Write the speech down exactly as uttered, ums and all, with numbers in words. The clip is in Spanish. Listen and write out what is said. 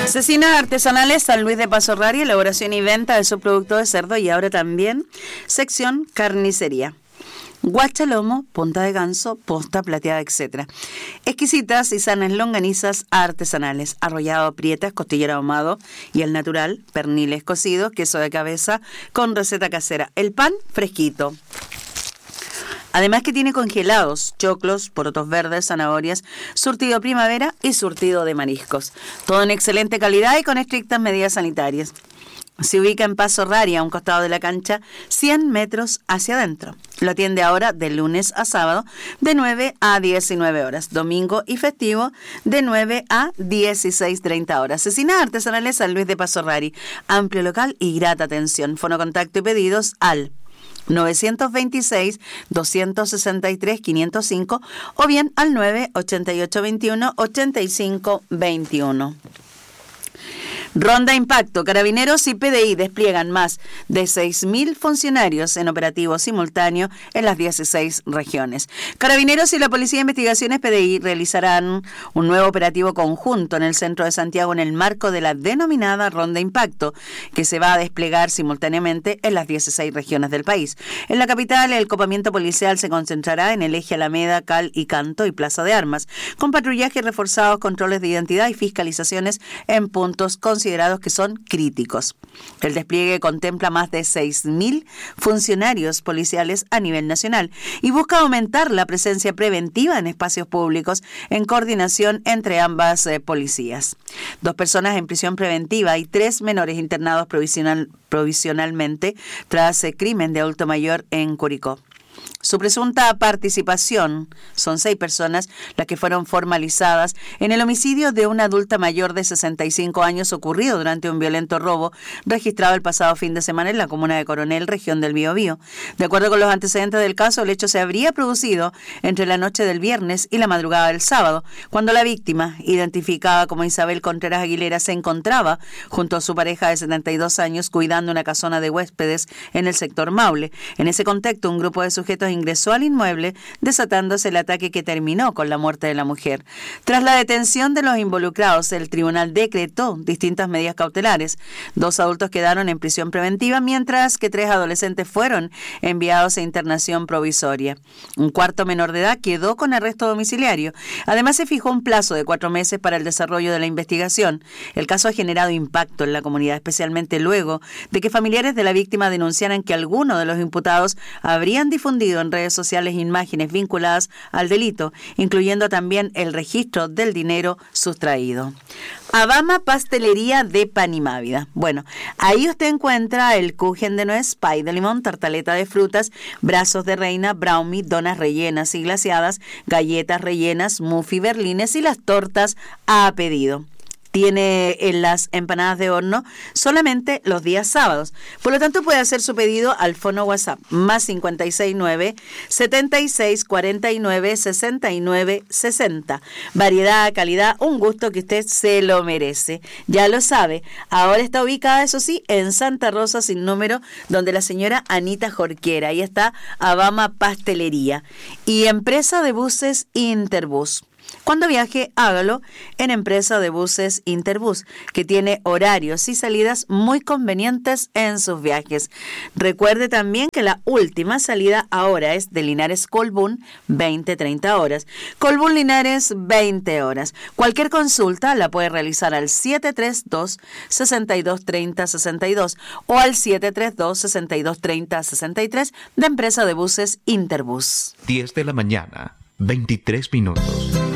Cecinas artesanales San Luis de Paso Rari, elaboración y venta de subproductos de cerdo y ahora también sección carnicería. Guachalomo, punta de ganso, posta plateada, etcétera. Exquisitas y sanas longanizas artesanales, arrollado, prietas, costillero ahumado y el natural, perniles cocidos, queso de cabeza con receta casera. El pan fresquito. Además que tiene congelados, choclos, porotos verdes, zanahorias, surtido primavera y surtido de mariscos. Todo en excelente calidad y con estrictas medidas sanitarias. Se ubica en Paso Rari, a un costado de la cancha, cien metros hacia adentro. Lo atiende ahora de lunes a sábado, de nueve a diecinueve horas. Domingo y festivo, de nueve a dieciséis treinta horas. Cecinas artesanales San Luis de Paso Rari. Amplio local y grata atención. Fono contacto y pedidos al novecientos veintiséis, doscientos sesenta y tres, quinientos cinco o bien al nueve ochenta y ocho veintiuno, ochenta y cinco veintiuno. Ronda Impacto. Carabineros y P D I despliegan más de seis mil funcionarios en operativo simultáneo en las dieciséis regiones. Carabineros y la Policía de Investigaciones P D I realizarán un nuevo operativo conjunto en el centro de Santiago en el marco de la denominada Ronda Impacto, que se va a desplegar simultáneamente en las dieciséis regiones del país. En la capital, el copamiento policial se concentrará en el eje Alameda, Cal y Canto y Plaza de Armas, con patrullajes reforzados, controles de identidad y fiscalizaciones en puntos considerados que son críticos. El despliegue contempla más de seis mil funcionarios policiales a nivel nacional y busca aumentar la presencia preventiva en espacios públicos en coordinación entre ambas eh, policías. Dos personas en prisión preventiva y tres menores internados provisional, provisionalmente tras eh, crimen de adulto mayor en Curicó. Su presunta participación, son seis personas las que fueron formalizadas en el homicidio de una adulta mayor de sesenta y cinco años ocurrido durante un violento robo registrado el pasado fin de semana en la comuna de Coronel, región del Biobío. De acuerdo con los antecedentes del caso, el hecho se habría producido entre la noche del viernes y la madrugada del sábado, cuando la víctima, identificada como Isabel Contreras Aguilera, se encontraba junto a su pareja de setenta y dos años cuidando una casona de huéspedes en el sector Maule. En ese contexto, un grupo de sujetos ingresó al inmueble, desatándose el ataque que terminó con la muerte de la mujer. Tras la detención de los involucrados, el tribunal decretó distintas medidas cautelares. Dos adultos quedaron en prisión preventiva, mientras que tres adolescentes fueron enviados a internación provisoria. Un cuarto menor de edad quedó con arresto domiciliario. Además, se fijó un plazo de cuatro meses para el desarrollo de la investigación. El caso ha generado impacto en la comunidad, especialmente luego de que familiares de la víctima denunciaran que algunos de los imputados habrían difundido en redes sociales imágenes vinculadas al delito, incluyendo también el registro del dinero sustraído. Abama Pastelería de Panimávida. Bueno, ahí usted encuentra el kuchen de nuez, pay de limón, tartaleta de frutas, brazos de reina, brownie, donas rellenas y glaseadas, galletas rellenas, muffy berlines y las tortas a pedido. Tiene en las empanadas de horno solamente los días sábados. Por lo tanto, puede hacer su pedido al fono WhatsApp más cincuenta y seis nueve, setenta y seis cuarenta y nueve, sesenta y nueve sesenta. Variedad, calidad, un gusto que usted se lo merece. Ya lo sabe. Ahora está ubicada, eso sí, en Santa Rosa sin número, donde la señora Anita Jorquera. Ahí está Abama Pastelería. Y empresa de buses Interbus. Cuando viaje, hágalo en Empresa de Buses Interbus, que tiene horarios y salidas muy convenientes en sus viajes. Recuerde también que la última salida ahora es de Linares Colbún, veinte treinta horas. Colbún Linares, veinte horas. Cualquier consulta la puede realizar al siete tres dos, seis dos tres cero, seis dos o al siete tres dos, seis dos tres cero, seis tres de Empresa de Buses Interbus. diez de la mañana, veintitrés minutos.